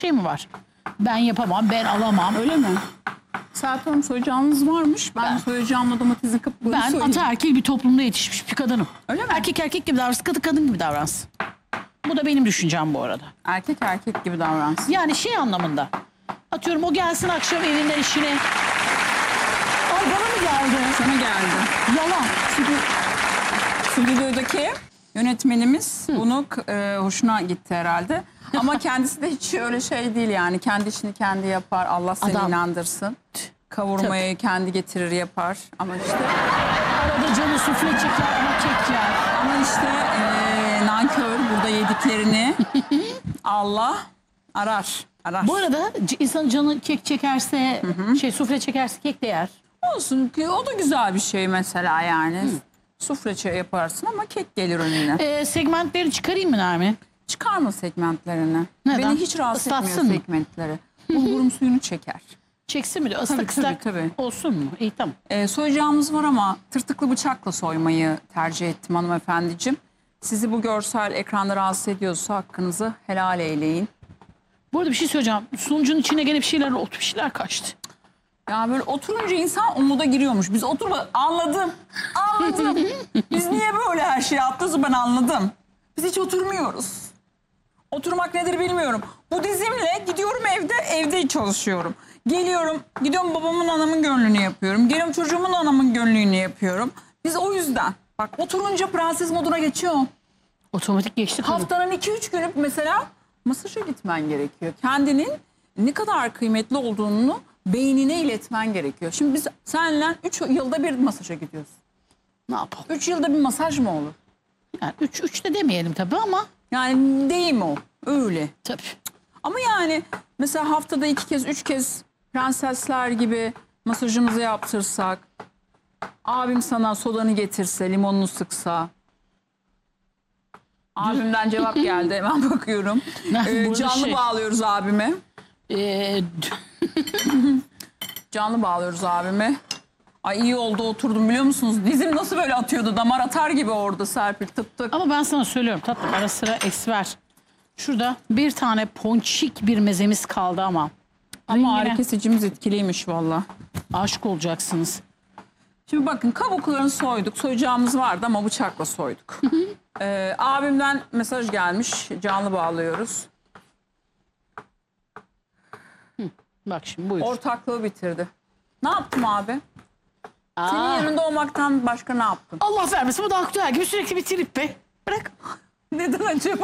şey mi var? Ben yapamam, ben alamam. Öyle mi? Serpil Hanım soyacağınız varmış. Ben soyacağımla domatesi kıpkırmızı Ben soyayım. ataerkil bir toplumda yetişmiş bir kadınım. Öyle mi? Erkek erkek gibi davransın, kadın kadın gibi davransın. Bu da benim düşüncem bu arada. Erkek erkek gibi davransın. Yani şey anlamında. Atıyorum o gelsin akşam evinden işine. Ay bana mı geldi? Sana geldi. Yalan. Çünkü stüdyodaki yönetmenimiz bunu hoşuna gitti herhalde. Ama kendisi de hiç öyle şey değil yani. Kendi işini kendi yapar. Allah seni Adam. inandırsın. Kavurmayı kendi getirir yapar. Ama işte Arada canı sufle çeker ama kek yer. ama işte nankör burada yediklerini Allah arar. Bu arada insan canı kek çekerse, sufle çekerse kek de yer. Olsun ki o da güzel bir şey mesela yani. Sufle yaparsın ama kek gelir önüne. Segmentleri çıkarayım mı Nermin? Çıkarma segmentlerini. Neden? Beni hiç rahatsız Islatsın etmiyor mı? segmentleri. Bulgurum suyunu çeker. Çeksin mi? Tabii, Islak ıslak tabii. olsun mu? İyi tamam. Soyacağımız var ama tırtıklı bıçakla soymayı tercih ettim hanımefendiciğim. Sizi bu görsel ekranda rahatsız ediyorsa hakkınızı helal eyleyin. Bu arada bir şey söyleyeceğim. Sunucunun içine gene bir şeyler kaçtı. Ya böyle oturunca insan umuda giriyormuş. Biz oturma anladım. Anladım. Biz niye böyle her şeyi atlıyoruz ben anladım. Biz hiç oturmuyoruz. Oturmak nedir bilmiyorum. Bu dizimle gidiyorum evde çalışıyorum. Gidiyorum babamın anamın gönlünü yapıyorum. Geliyorum çocuğumun anamın gönlünü yapıyorum. Biz o yüzden bak oturunca prenses moduna geçiyorum. Otomatik geçti. Haftanın 2-3 günü mesela masaja gitmen gerekiyor. Kendinin ne kadar kıymetli olduğunu beynine iletmen gerekiyor. Şimdi biz seninle 3 yılda bir masaja gidiyoruz. Ne yapalım? 3 yılda bir masaj mı olur? Yani 3 de demeyelim tabii ama. Yani değil o. Öyle. Tabii. Ama yani mesela haftada 2 kez 3 kez prensesler gibi masajımızı yaptırsak. Abim sana sodanı getirse, limonunu sıksa. Abimden cevap geldi hemen bakıyorum. Burada Canlı bağlıyoruz abime. Ee, Canlı bağlıyoruz abime. Ay iyi oldu oturdum biliyor musunuz? Dizim nasıl böyle atıyordu damar atar gibi orada Serpil tık tık. ama ben sana söylüyorum tatlım ara sıra esver. Şurada bir tane ponçik bir mezemiz kaldı ama. Ama Rengine ağrı kesicimiz etkiliymiş valla. aşık olacaksınız. Şimdi bakın kabuklarını soyduk. Soyacağımız vardı ama bıçakla soyduk. Abimden mesaj gelmiş. Canlı bağlıyoruz. Bak şimdi buyur. Ortaklığı bitirdi. Ne yaptım abi? Aa, Senin yanında olmaktan başka ne yaptım? Allah vermesin bu da aktüel gibi sürekli bir trip be. Bırak. Neden acaba?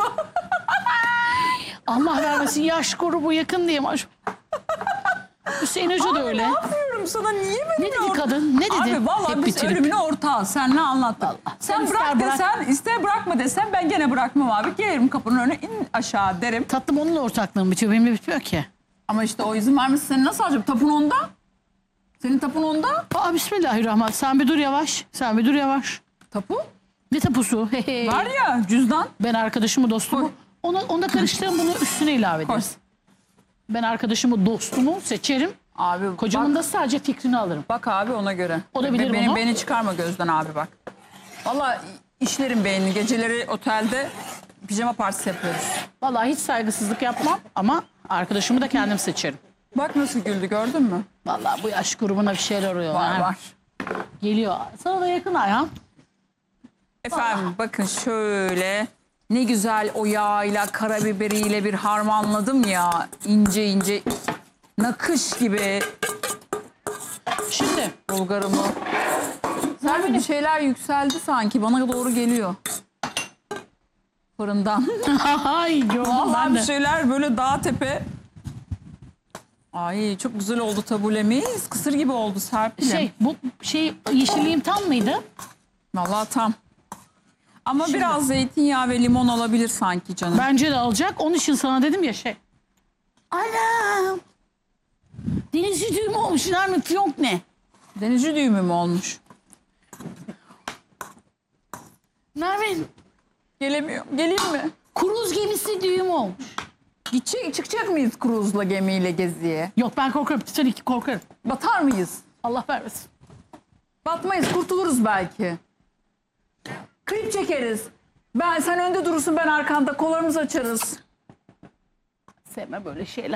Allah vermesin yaş grubu yakın diye maş. Hüseyin Hoca da öyle. Ne yapıyorum sana? Niye beni Ne dedi kadın? Ne dedi? Abi vallahi Hep biz bitirip. ölümüne ortağız. Sen ne anlattın? Sen ister bırak bırak. desen, ister bırakma desen ben gene bırakmam abi. Gelirim kapının önüne in aşağı derim. Tatlım onunla ortaklığım bitiyor. Benimle bitmiyor ki. Ama işte o izin vermesi seni nasıl alacağım? Tapun onda. Senin tapun onda. Aa, Bismillahirrahmanirrahim. Sen bir dur yavaş. Sen bir dur yavaş. Tapu. Ne tapusu? Hey. Var ya cüzdan. Ben arkadaşımı dostumu. Koy. Onda karıştırın bunu üstüne ilave Koy. ederiz. Ben arkadaşımı dostumu seçerim. Abi Kocamın bak, da sadece fikrini alırım. bak abi ona göre. O da bilir bunu. Beni çıkarma gözden abi bak. Vallahi işlerim beynini. Geceleri otelde pijama partisi yapıyoruz. Vallahi hiç saygısızlık yapmam ama arkadaşımı da kendim seçerim. Bak nasıl güldü gördün mü? Vallahi bu yaş grubuna bir şeyler oluyor. Var Ha. var. Geliyor. Sana da yakın Ayhan. Efendim bakın şöyle ne güzel o yağıyla karabiberiyle bir harmanladım ya. İnce ince nakış gibi Şimdi bulgarımı. Serpil bir şeyler yükseldi sanki bana doğru geliyor. Fırından. ay gördüm Vallahi ben bir de. şeyler böyle dağ tepe. Ay çok güzel oldu tabulemiz. Kısır gibi oldu Serpil'im. Bu yeşilliğim tam mıydı? Vallahi tam. Ama biraz zeytinyağı ve limon olabilir sanki canım. Bence de alacak. Onun için sana dedim ya şey. Anam. Denizci düğümü olmuş. Nermin fiyonk ne? Denizci düğümü mü olmuş? Nermin. Gelemiyorum. Geleyim mi? Kruz gemisi düğümü olmuş. Çıkacak mıyız kruzla gemiyle geziye? Yok ben korkarım. Titanic korkarım. Batar mıyız? Allah vermesin. Batmayız, kurtuluruz belki. Klip çekeriz. Sen önde durursun, ben arkanda. Kollarımızı açarız. sevmem böyle şeyler.